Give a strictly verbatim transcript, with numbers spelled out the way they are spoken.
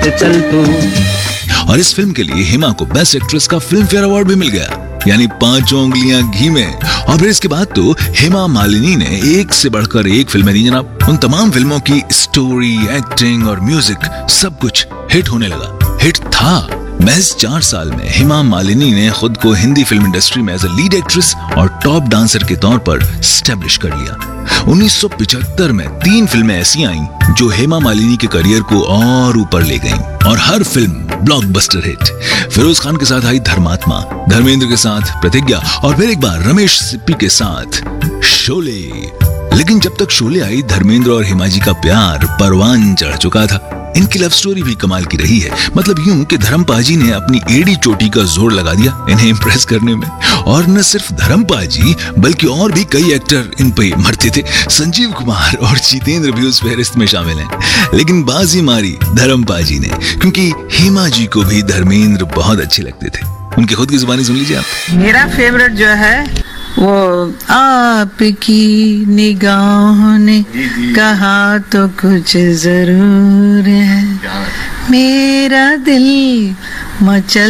चल तू। और इस फिल्म के लिए हिमा को बेस्ट एक्ट्रेस का फिल्म फेयर अवार्ड भी मिल गया, यानी पांचों उंगलियां घी में। और फिर इसके बाद तो हेमा मालिनी ने एक से बढ़कर एक फिल्में दी जनाब। उन तमाम फिल्मों की स्टोरी, एक्टिंग और म्यूजिक सब कुछ हिट होने लगा। हिट था। महज चार साल में हेमा मालिनी ने खुद को हिंदी फिल्म इंडस्ट्री में एज अ लीड एक्ट्रेस और टॉप डांसर के तौर पर स्टैब्लिश कर लिया। उन्नीस सौ पचहत्तर में तीन फिल्में ऐसी आईं जो हेमा मालिनी के करियर को और ऊपर ले गईं, और हर film blockbuster hit. Firoz Khan के साथ आई धर्मात्मा, धर्मेंद्र के साथ प्रतिज्ञा, और फिर एक बार रमेश सिप्पी के साथ शोले। लेकिन जब तक शोले आई, धर्मेंद्र और हेमा जी का प्यार परवान चढ़ चुका था। इनकी लव स्टोरी भी कमाल की रही है। मतलब यूं कि धर्मपा जी ने अपनी एड़ी चोटी का जोर लगा दिया इन्हें इम्प्रेस करने में। और न सिर्फ धर्मपा जी बल्कि और भी कई एक्टर इन पे मरते थे। संजीव कुमार और जितेंद्र भी उस फहरिस्त में शामिल हैं। लेकिन बाजी मारी धर्मपा जी ने, क्योंकि हेमा जी को भी धर्मेंद्र बहुत अच्छे लगते थे। उनकी खुद की जुबानी सुन लीजिए आप। मेरा फेवरेट जो है वो आपकी निगाहों ने कहा तो कुछ जरूर है, मेरा दिल मचल